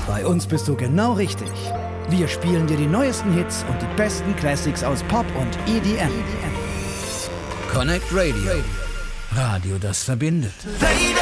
Bei uns bist du genau richtig. Wir spielen dir die neuesten Hits und die besten Classics aus Pop und EDM. Connect Radio. Radio, das verbindet. Baby.